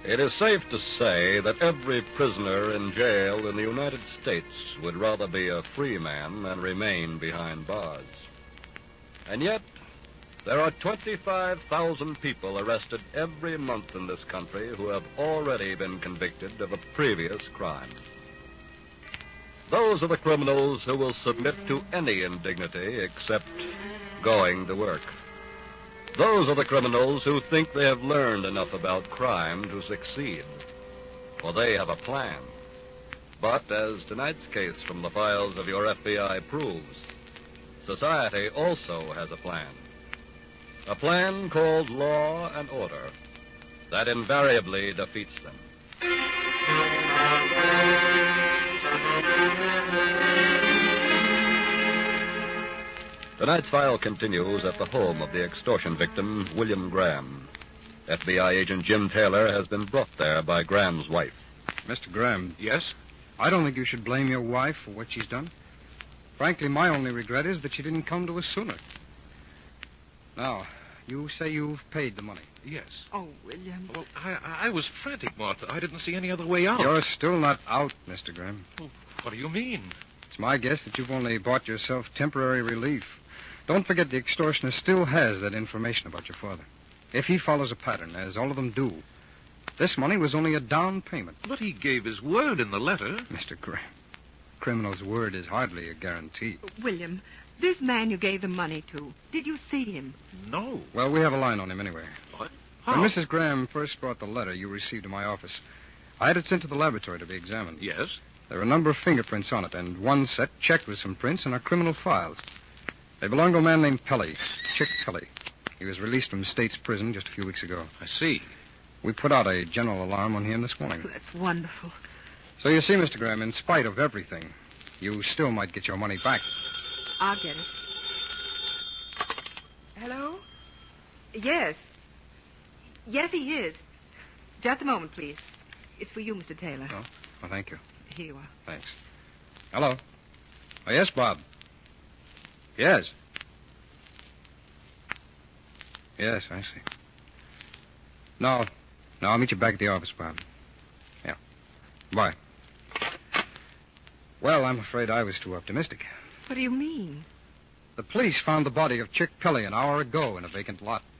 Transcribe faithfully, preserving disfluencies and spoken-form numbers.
It is safe to say that every prisoner in jail in the United States would rather be a free man than remain behind bars. And yet, there are twenty-five thousand people arrested every month in this country who have already been convicted of a previous crime. Those are the criminals who will submit to any indignity except going to work. Those are the criminals who think they have learned enough about crime to succeed, for they have a plan. But as tonight's case from the files of your F B I proves, society also has a plan. A plan called law and order that invariably defeats them. Tonight's file continues at the home of the extortion victim, William Graham. F B I agent Jim Taylor has been brought there by Graham's wife. Mister Graham. Yes? I don't think you should blame your wife for what she's done. Frankly, my only regret is that she didn't come to us sooner. Now, you say you've paid the money. Yes. Oh, William. Well, I, I was frantic, Martha. I didn't see any other way out. You're still not out, Mister Graham. Well, what do you mean? It's my guess that you've only bought yourself temporary relief. Don't forget the extortioner still has that information about your father. If he follows a pattern, as all of them do, this money was only a down payment. But he gave his word in the letter. Mister Graham, a criminal's word is hardly a guarantee. William, this man you gave the money to, did you see him? No. Well, we have a line on him anyway. What? How? When Missus Graham first brought the letter you received in my office, I had it sent to the laboratory to be examined. Yes? There are a number of fingerprints on it, and one set checked with some prints in our criminal files. They belong to a man named Pelly, Chick Pelly. He was released from state's prison just a few weeks ago. I see. We put out a general alarm on him this morning. That's wonderful. So you see, Mister Graham, in spite of everything, you still might get your money back. I'll get it. Hello? Yes. Yes, he is. Just a moment, please. It's for you, Mister Taylor. Oh, well, thank you. Here you are. Thanks. Hello. Oh, yes, Bob. Yes. Yes, I see. No. No, I'll meet you back at the office, Bob. Yeah. Bye. Well, I'm afraid I was too optimistic. What do you mean? The police found the body of Chick Pelly an hour ago in a vacant lot.